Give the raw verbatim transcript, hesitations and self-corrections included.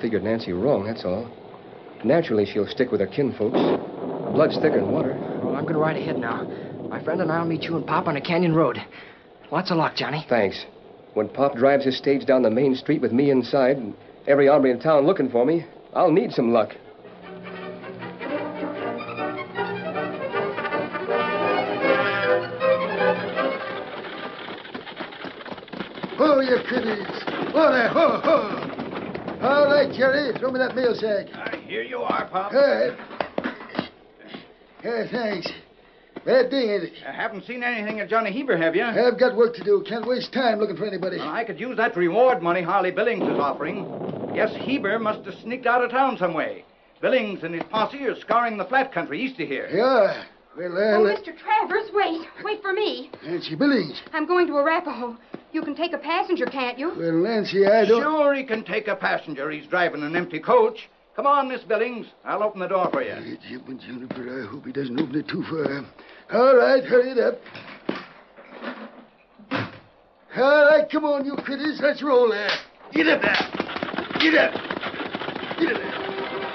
figured Nancy wrong, that's all. Naturally, she'll stick with her kinfolks. Blood's thicker than water. Well, I'm going to ride ahead now. My friend and I'll meet you and Pop on a canyon road. Lots of luck, Johnny. Thanks. When Pop drives his stage down the main street with me inside and every hombre in town looking for me, I'll need some luck. Ho, you kiddies. Ho there, ho, ho. All right, Jerry, throw me that mail sack. Uh, here you are, Pop. Hey. Yeah, thanks. Bad thing, ain't it? I haven't seen anything of Johnny Heber, have you? I've got work to do. Can't waste time looking for anybody. Well, I could use that reward money Harley Billings is offering. Guess Heber must have sneaked out of town some way. Billings and his posse are scouring the flat country east of here. Yeah. Well, uh, Oh, let- Mister Travers, wait. Wait for me. Nancy Billings. I'm going to Arapahoe. You can take a passenger, can't you? Well, Nancy, I don't... Sure he can take a passenger. He's driving an empty coach. Come on, Miss Billings. I'll open the door for you. Hey, Jim, Juniper, I hope he doesn't open it too far. All right, hurry it up. All right, come on, you critters. Let's roll there. Get up there. Get up. Get up there.